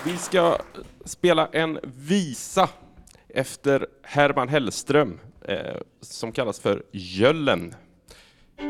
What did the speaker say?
Vi ska spela en visa efter Herman Hellström som kallas för Jöllen.